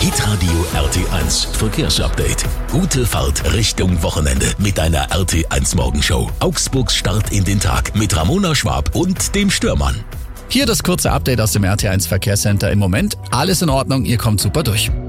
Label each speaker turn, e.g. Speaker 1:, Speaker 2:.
Speaker 1: Hitradio RT1 Verkehrsupdate. Gute Fahrt Richtung Wochenende mit einer RT1 Morgenshow. Augsburgs Start in den Tag mit Ramona Schwab und dem Störmann.
Speaker 2: Hier das kurze Update aus dem RT1 Verkehrscenter. Im Moment alles in Ordnung, ihr kommt super durch.